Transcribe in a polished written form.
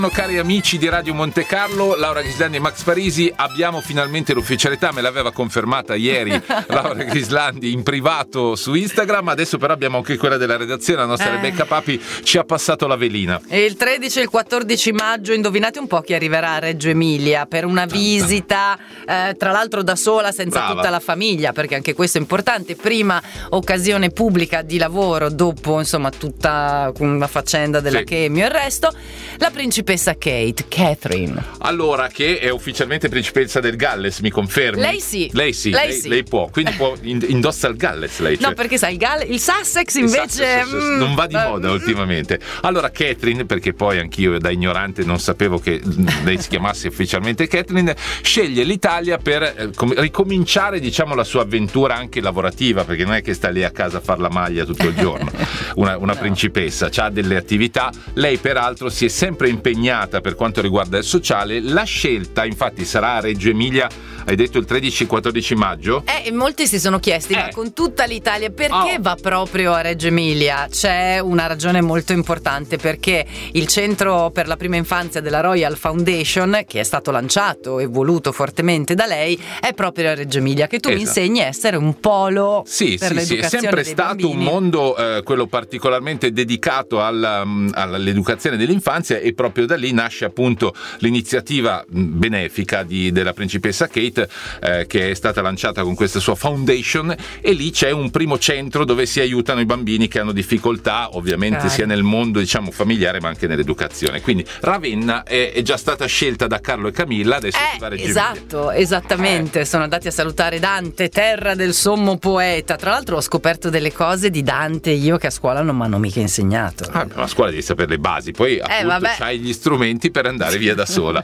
Cari amici di Radio Monte Carlo, Laura Ghislandi e Max Parisi, abbiamo finalmente l'ufficialità, me l'aveva confermata ieri Laura Ghislandi in privato su Instagram, adesso però abbiamo anche quella della redazione, la nostra Rebecca Papi ci ha passato la velina. E il 13 e il 14 maggio, indovinate un po' chi arriverà a Reggio Emilia per una visita, tra l'altro da sola, senza tutta la famiglia, perché anche questo è importante, prima occasione pubblica di lavoro, dopo insomma tutta una faccenda della Chemio e il resto, la principessa Catherine. Allora, che è ufficialmente principessa del Galles, mi confermi? Lei sì. Lei può, quindi indossa il Galles lei. No, perché sai, il Sussex invece non va di moda ultimamente. Allora, Catherine, perché poi anch'io da ignorante non sapevo che lei si chiamasse ufficialmente Catherine, sceglie l'Italia per ricominciare, diciamo, la sua avventura anche lavorativa, perché non è che sta lì a casa a far la maglia tutto il giorno. Una principessa, ha delle attività. Lei peraltro si è sempre impegnata per quanto riguarda il sociale. La scelta infatti sarà a Reggio Emilia, hai detto il 13 e 14 maggio? Molti si sono chiesti, ma con tutta l'Italia perché va proprio a Reggio Emilia? C'è una ragione molto importante, perché il centro per la prima infanzia della Royal Foundation, che è stato lanciato e voluto fortemente da lei, è proprio a Reggio Emilia, che tu mi insegni a essere un polo per l'educazione è sempre dei stato bambini. Un mondo quello particolarmente dedicato all'educazione dell'infanzia, e proprio da lì nasce appunto l'iniziativa benefica della principessa Kate, che è stata lanciata con questa sua foundation, e lì c'è un primo centro dove si aiutano i bambini che hanno difficoltà, ovviamente sia nel mondo, diciamo, familiare, ma anche nell'educazione. Quindi Ravenna è già stata scelta da Carlo e Camilla, adesso si va a Reggio Emilia. Esattamente, sono andati a salutare Dante, terra del sommo poeta. Tra l'altro ho scoperto delle cose di Dante io che a scuola non mi hanno mica insegnato. Ma a scuola devi sapere le basi, poi appunto c'hai gli strumenti per andare via da sola.